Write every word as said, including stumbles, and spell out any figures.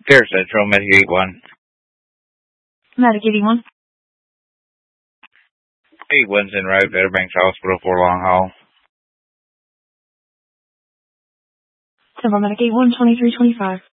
Fair Central, Medic eighty-one. Medic eighty-one. eighty-one's en route, Outer Banks Hospital for long haul. Medic eighty-one, twenty-three twenty-five.